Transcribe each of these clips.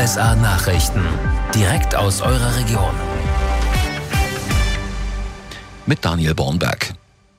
RSA Nachrichten. Direkt aus eurer Region. Mit Daniel Bornberg.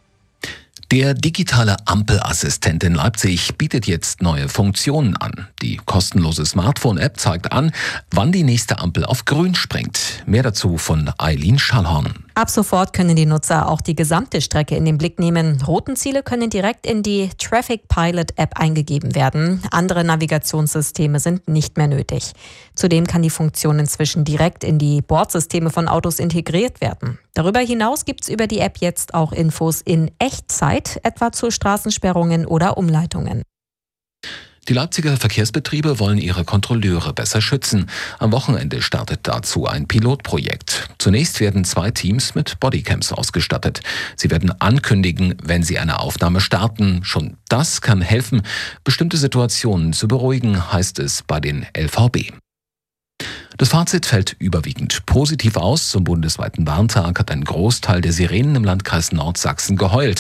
Der digitale Ampelassistent in Leipzig bietet jetzt neue Funktionen an. Die kostenlose Smartphone-App zeigt an, wann die nächste Ampel auf grün springt. Mehr dazu von Eileen Schallhorn. Ab sofort können die Nutzer auch die gesamte Strecke in den Blick nehmen. Routenziele können direkt in die Traffic Pilot App eingegeben werden. Andere Navigationssysteme sind nicht mehr nötig. Zudem kann die Funktion inzwischen direkt in die Bordsysteme von Autos integriert werden. Darüber hinaus gibt es über die App jetzt auch Infos in Echtzeit, etwa zu Straßensperrungen oder Umleitungen. Die Leipziger Verkehrsbetriebe wollen ihre Kontrolleure besser schützen. Am Wochenende startet dazu ein Pilotprojekt. Zunächst werden 2 Teams mit Bodycams ausgestattet. Sie werden ankündigen, wenn sie eine Aufnahme starten. Schon das kann helfen, bestimmte Situationen zu beruhigen, heißt es bei den LVB. Das Fazit fällt überwiegend positiv aus. Zum bundesweiten Warntag hat ein Großteil der Sirenen im Landkreis Nordsachsen geheult.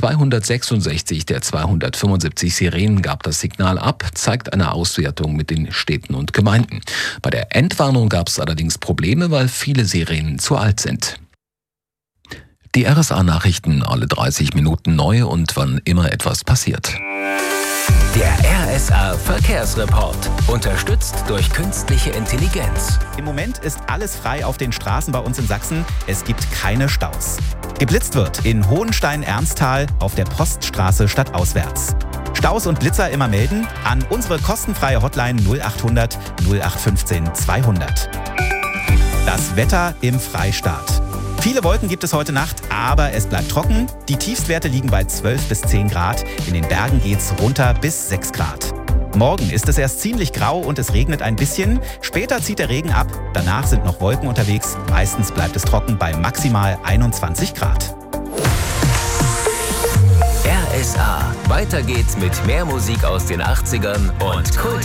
266 der 275 Sirenen gab das Signal ab, zeigt eine Auswertung mit den Städten und Gemeinden. Bei der Endwarnung gab es allerdings Probleme, weil viele Sirenen zu alt sind. Die RSA-Nachrichten alle 30 Minuten neu und wann immer etwas passiert. Der RSA Verkehrsreport. Unterstützt durch künstliche Intelligenz. Im Moment ist alles frei auf den Straßen bei uns in Sachsen. Es gibt keine Staus. Geblitzt wird in Hohenstein-Ernsthal auf der Poststraße stadtauswärts. Staus und Blitzer immer melden an unsere kostenfreie Hotline 0800 0815 200. Das Wetter im Freistaat. Viele Wolken gibt es heute Nacht, aber es bleibt trocken. Die Tiefstwerte liegen bei 12 bis 10 Grad. In den Bergen geht's runter bis 6 Grad. Morgen ist es erst ziemlich grau und es regnet ein bisschen. Später zieht der Regen ab. Danach sind noch Wolken unterwegs. Meistens bleibt es trocken bei maximal 21 Grad. RSA. Weiter geht's mit mehr Musik aus den 80ern und Kult